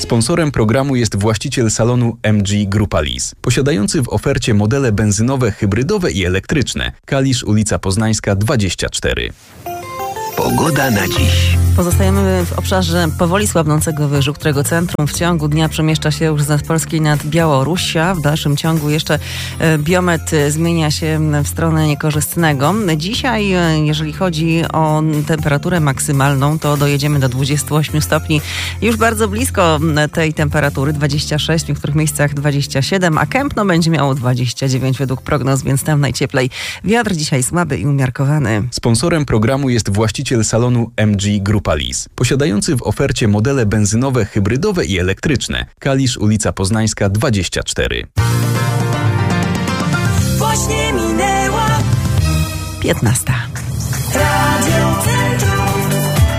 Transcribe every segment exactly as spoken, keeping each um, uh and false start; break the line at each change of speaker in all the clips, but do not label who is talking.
Sponsorem programu jest właściciel salonu M G Grupa Lease, posiadający w ofercie modele benzynowe, hybrydowe i elektryczne. Kalisz, ulica Poznańska dwadzieścia cztery.
Pogoda na dziś.
Pozostajemy w obszarze powoli słabnącego wyżu, którego centrum w ciągu dnia przemieszcza się już z nadpolskiej nad Białoruś, a w dalszym ciągu jeszcze biometr zmienia się w stronę niekorzystnego. Dzisiaj, jeżeli chodzi o temperaturę maksymalną, to dojedziemy do dwudziestu ośmiu stopni. Już bardzo blisko tej temperatury, dwadzieścia sześć, w niektórych miejscach dwadzieścia siedem, a Kępno będzie miało dwadzieścia dziewięć według prognoz, więc tam najcieplej. Wiatr dzisiaj słaby i umiarkowany.
Sponsorem programu jest właściciel salonu M G Grupa Lease, posiadający w ofercie modele benzynowe, hybrydowe i elektryczne. Kalisz, ulica Poznańska dwadzieścia cztery.
Właśnie minęła
piętnasta.
Radio Centrum.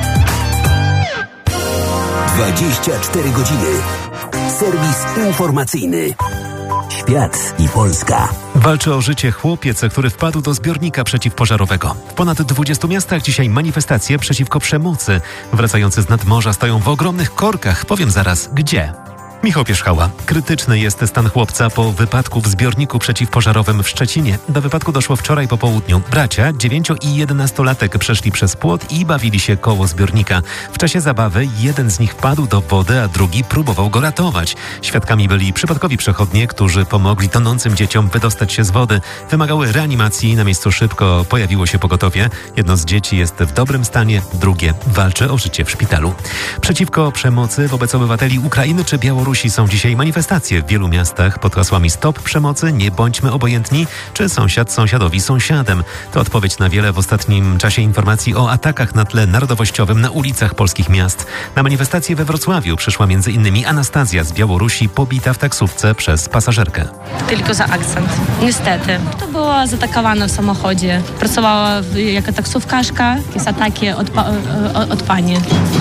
dwadzieścia cztery godziny. Serwis informacyjny. Świat i Polska.
Walczy o życie chłopiec, który wpadł do zbiornika przeciwpożarowego. W ponad dwudziestu miastach dzisiaj manifestacje przeciwko przemocy. Wracający z nadmorza stoją w ogromnych korkach. Powiem zaraz, gdzie. Michał Pierzchała. Krytyczny jest stan chłopca po wypadku w zbiorniku przeciwpożarowym w Szczecinie. Do wypadku doszło wczoraj po południu. Bracia, dziewięcio i jedenastolatek przeszli przez płot i bawili się koło zbiornika. W czasie zabawy jeden z nich wpadł do wody, a drugi próbował go ratować. Świadkami byli przypadkowi przechodnie, którzy pomogli tonącym dzieciom wydostać się z wody. Wymagały reanimacji. Na miejscu szybko pojawiło się pogotowie. Jedno z dzieci jest w dobrym stanie, drugie walczy o życie w szpitalu. Przeciwko przemocy wobec obywateli Ukrainy czy Białorusi są dzisiaj manifestacje w wielu miastach pod hasłami Stop przemocy, nie bądźmy obojętni, czy sąsiad sąsiadowi sąsiadem. To odpowiedź na wiele w ostatnim czasie informacji o atakach na tle narodowościowym na ulicach polskich miast. Na manifestację we Wrocławiu przyszła między innymi Anastazja z Białorusi, pobita w taksówce przez pasażerkę.
Tylko za akcent. Niestety. To była zaatakowana w samochodzie. Pracowała w, jako taksówkarka. Jakieś ataki od, pa, od, od pani.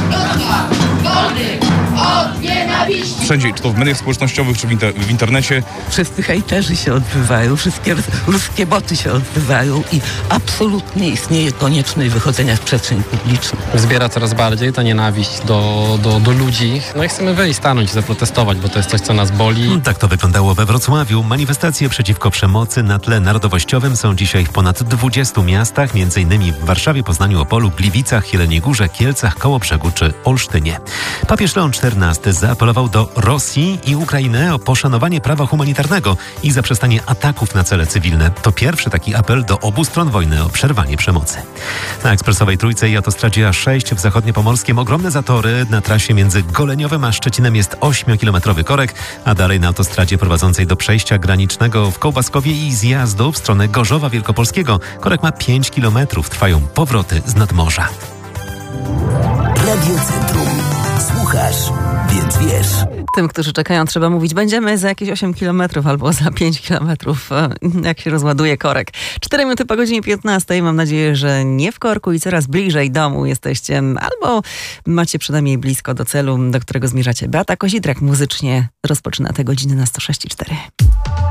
Wszędzie, czy to w mediach społecznościowych, czy w, inter- w internecie.
Wszyscy hejterzy się odbywają, wszystkie ruskie boty się odbywają i absolutnie istnieje konieczność wychodzenia w przestrzeń publiczną.
Wzbiera coraz bardziej ta nienawiść do, do, do ludzi. No i chcemy wyjść, stanąć, zaprotestować, bo to jest coś, co nas boli.
Tak to wyglądało we Wrocławiu. Manifestacje przeciwko przemocy na tle narodowościowym są dzisiaj w ponad dwudziestu miastach, między innymi w Warszawie, Poznaniu, Opolu, Gliwicach, Jeleniej Górze, Kielcach, Kołobrzegu czy Olsztynie. Papież Leon czternasty zaapelował do Rosji i Ukrainy o poszanowanie prawa humanitarnego i zaprzestanie ataków na cele cywilne. To pierwszy taki apel do obu stron wojny o przerwanie przemocy. Na ekspresowej Trójce i autostradzie A sześć w Zachodniopomorskiem ogromne zatory. Na trasie między Goleniowem a Szczecinem jest ośmiokilometrowy korek, a dalej na autostradzie prowadzącej do przejścia granicznego w Kołbaskowie i zjazdu w stronę Gorzowa Wielkopolskiego korek ma pięć kilometrów. Trwają powroty z nadmorza.
Radio Centrum. Słuchasz, więc wiesz.
Tym, którzy czekają, trzeba mówić, będziemy za jakieś osiem kilometrów albo za pięć kilometrów, jak się rozładuje korek. cztery minuty po godzinie piętnastej. Mam nadzieję, że nie w korku i coraz bliżej domu jesteście, albo macie przynajmniej blisko do celu, do którego zmierzacie. Beata Kozidrak muzycznie rozpoczyna te godziny na sto sześć i cztery.